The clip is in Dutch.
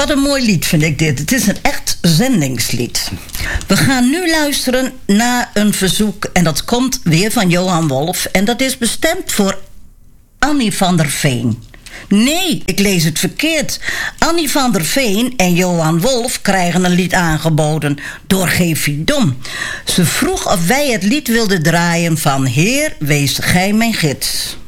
Wat een mooi lied vind ik dit. Het is een echt zendingslied. We gaan nu luisteren naar een verzoek. En dat komt weer van Johan Wolf. En dat is bestemd voor Annie van der Veen. Nee, ik lees het verkeerd. Annie van der Veen en Johan Wolf krijgen een lied aangeboden door G. Dom. Ze vroeg of wij het lied wilden draaien van Heer, wees gij mijn gids.